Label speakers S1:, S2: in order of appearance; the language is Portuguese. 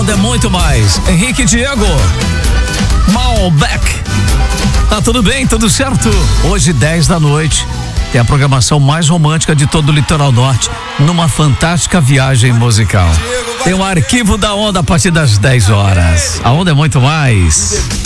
S1: Onda é muito mais. Henrique e Diego. Malbec. Tá tudo bem, tudo certo? Hoje, 10 da noite, tem a programação mais romântica de todo o litoral norte, numa fantástica viagem musical. Tem o Arquivo da Onda a partir das 10 horas. A Onda é muito mais.